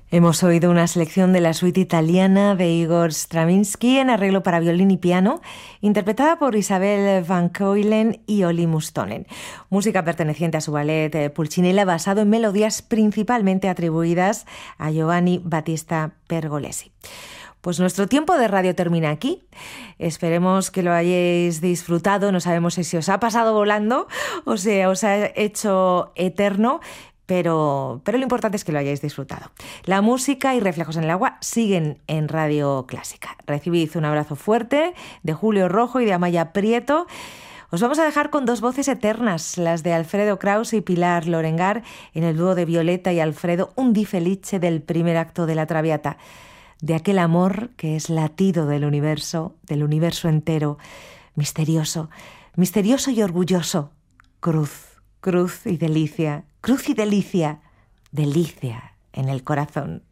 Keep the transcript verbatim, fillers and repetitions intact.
Hemos oído una selección de la suite italiana de Igor Stravinsky en arreglo para violín y piano, interpretada por Isabel van Keulen y Olli Mustonen. Música perteneciente a su ballet Pulcinella, basado en melodías principalmente atribuidas a Giovanni Battista Pergolesi. Pues nuestro tiempo de radio termina aquí. Esperemos que lo hayáis disfrutado. No sabemos si os ha pasado volando o si os ha hecho eterno. Pero, pero lo importante es que lo hayáis disfrutado. La música y Reflejos en el Agua siguen en Radio Clásica. Recibid un abrazo fuerte de Julio Rojo y de Amaya Prieto. Os vamos a dejar con dos voces eternas, las de Alfredo Krause y Pilar Lorengar, en el dúo de Violeta y Alfredo, un di felice del primer acto de La Traviata, de aquel amor que es latido del universo, del universo entero, misterioso, misterioso y orgulloso, cruz, cruz y delicia, cruz y delicia, delicia en el corazón.